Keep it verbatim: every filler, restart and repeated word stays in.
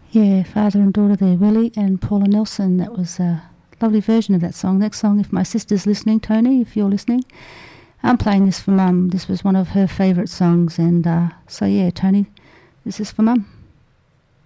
Yeah, father and daughter there, Willie and Paula Nelson. That was a lovely version of that song. Next song, if my sister's listening, Tony, if you're listening, I'm playing this for Mum. This was one of her favourite songs, and uh, so yeah, Tony, this is for Mum.